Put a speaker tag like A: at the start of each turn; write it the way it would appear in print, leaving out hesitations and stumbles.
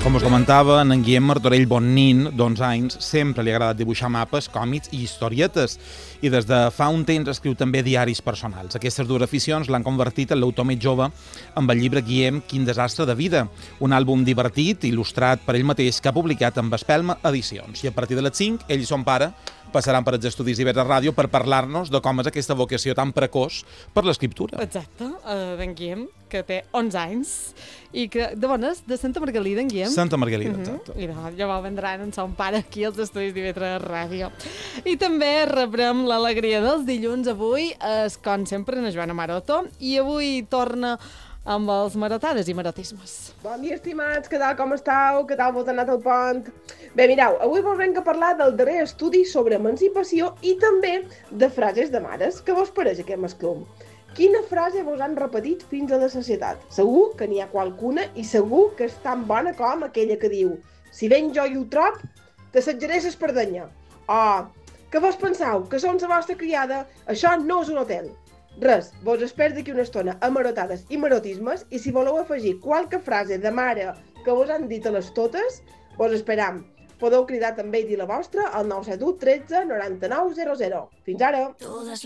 A: Com us comentava, en Guillem Martorell Bonnin, d'11 anys, sempre li ha agradat dibuixar mapes, còmics i historietes. I des de fa un temps escriu també diaris personals. Aquestes dues aficions l'han convertit en l'autor més jove amb el llibre Guillem, Quin desastre de vida, un àlbum divertit, il·lustrat per ell mateix, que ha publicat amb Espelma Edicions. I a partir de les 5, ell i son pare passaran per els estudis d'Ivetra Ràdio per parlar-nos de com és aquesta vocació tan precoç per l'escriptura.
B: Exacte, d'en Guillem, que té 11 anys, i que, de bones, de Santa Margalida, en Guillem.
A: Santa Margalida, exacte.
B: I llavors vendran en son pare aquí als estudis d'Ivetra Ràdio. I també rebrem l'alegria dels dilluns avui, com sempre, en Joana Maroto, i avui torna amb els marotades i marotismes.
C: Bon dia, estimats, què tal, com estàu? Què tal vos ha anat el pont? Bé, mireu, avui vos venc a parlar del darrer estudi sobre emancipació i també de frases de mares. Què vos pareix aquest masclum? Quina frase vos han repetit fins a la societat? Segur que n'hi ha qualcuna i segur que és tan bona com aquella que diu «Si ven jo i ho trob, t'assetjaré l'espardenya». O «Que vos penseu? Que som la vostra criada? Això no és un hotel». Res, vos espero d'aquí una estona a marotades i marotismes i si voleu afegir qualque frase de mare que vos han dit a les totes, vos esperam. Podeu cridar també i dir la vostra al 971 13 99 00. Fins ara!